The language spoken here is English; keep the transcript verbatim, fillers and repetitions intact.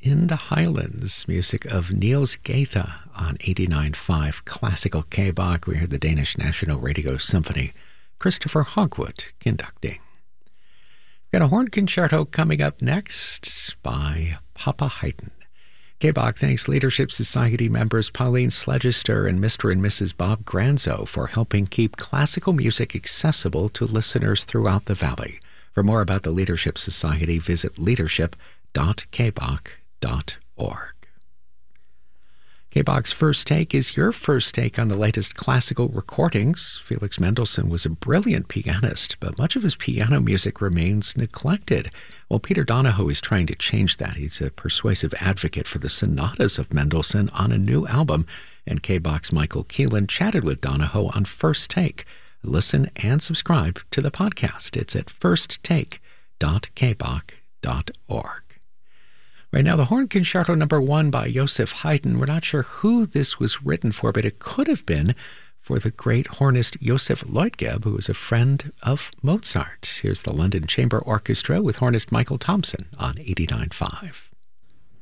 In the Highlands, music of Niels Gaithe on eighty-nine point five Classical K-Bach. We heard the Danish National Radio Symphony, Christopher Hogwood conducting. We've got a horn concerto coming up next by Papa Haydn. K-Bach thanks Leadership Society members Pauline Slegester and Mister and Missus Bob Granzo for helping keep classical music accessible to listeners throughout the valley. For more about the Leadership Society, visit leadership dot k bach dot org. K-Bach's First Take is your first take on the latest classical recordings. Felix Mendelssohn was a brilliant pianist, but much of his piano music remains neglected. Well, Peter Donahoe is trying to change that. He's a persuasive advocate for the sonatas of Mendelssohn on a new album, and K-Bach's Michael Keelan chatted with Donahoe on First Take. Listen and subscribe to the podcast. It's at first take dot k bach dot org. Right now, the Horn Concerto number one by Joseph Haydn. We're not sure who this was written for, but it could have been for the great hornist Joseph Leutgeb, who was a friend of Mozart. Here's the London Chamber Orchestra with hornist Michael Thompson on eighty-nine point five.